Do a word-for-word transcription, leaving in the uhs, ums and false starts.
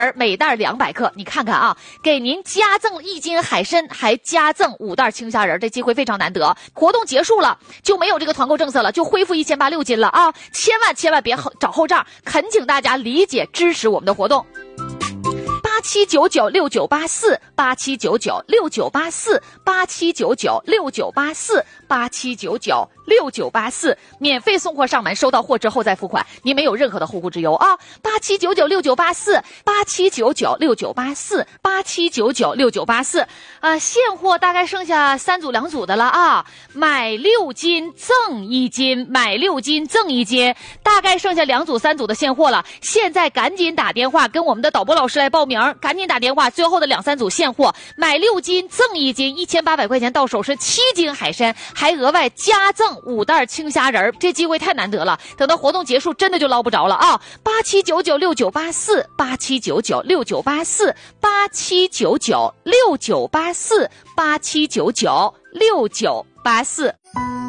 每袋两百克，你看看啊，给您加赠一斤海参，还加赠五袋青虾仁，这机会非常难得。活动结束了就没有这个团购政策了，就恢复一千八六斤了啊！千万千万别找后账，恳请大家理解支持我们的活动。八七九九六九八四，八七九九六九八四，八七九九六九八四，八七九九六九八四，免费送货上门，收到货之后再付款，您没有任何的后顾之忧啊！八七九九六九八四，八七九九六九八四，八七九九六九八四，啊，现货大概剩下三组两组的了啊！买六斤赠一斤，买六斤赠一斤，大概剩下两组三组的现货了。现在赶紧打电话跟我们的导播老师来报名，赶紧打电话，最后的两三组现货，买六斤赠一斤，一千八百块钱到手是七斤海参，还额外加赠五袋青虾仁，这机会太难得了，等到活动结束真的就捞不着了啊！八七九九六九八四，八七九九六九八四，八七九九六九八四，八七九九六九八四。